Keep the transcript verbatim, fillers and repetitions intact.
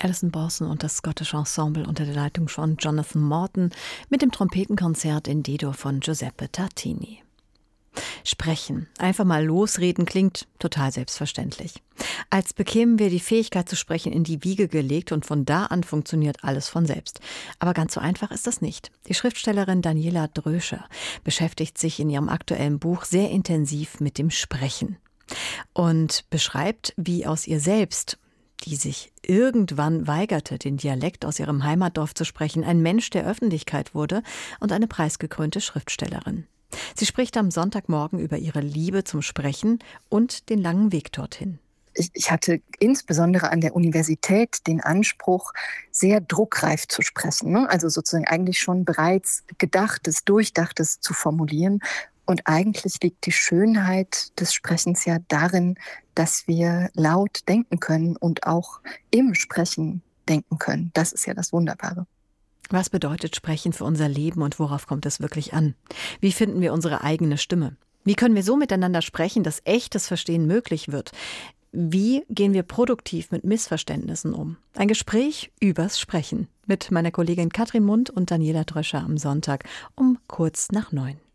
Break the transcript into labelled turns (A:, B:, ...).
A: Alison Borson und das Scottish Ensemble unter der Leitung von Jonathan Morton mit dem Trompetenkonzert in D-Dur von Giuseppe Tartini. Sprechen, einfach mal losreden, klingt total selbstverständlich. Als bekämen wir die Fähigkeit zu sprechen in die Wiege gelegt und von da an funktioniert alles von selbst. Aber ganz so einfach ist das nicht. Die Schriftstellerin Daniela Dröscher beschäftigt sich in ihrem aktuellen Buch sehr intensiv mit dem Sprechen und beschreibt, wie aus ihr selbst, die sich irgendwann weigerte, den Dialekt aus ihrem Heimatdorf zu sprechen, ein Mensch der Öffentlichkeit wurde und eine preisgekrönte Schriftstellerin. Sie spricht am Sonntagmorgen über ihre Liebe zum Sprechen und den langen Weg dorthin.
B: Ich, ich hatte insbesondere an der Universität den Anspruch, sehr druckreif zu sprechen. Ne? Also sozusagen eigentlich schon bereits Gedachtes, Durchdachtes zu formulieren. Und eigentlich liegt die Schönheit des Sprechens ja darin, dass wir laut denken können und auch im Sprechen denken können. Das ist ja das Wunderbare.
A: Was bedeutet Sprechen für unser Leben und worauf kommt es wirklich an? Wie finden wir unsere eigene Stimme? Wie können wir so miteinander sprechen, dass echtes Verstehen möglich wird? Wie gehen wir produktiv mit Missverständnissen um? Ein Gespräch übers Sprechen mit meiner Kollegin Katrin Mund und Daniela Dröscher am Sonntag um kurz nach neun.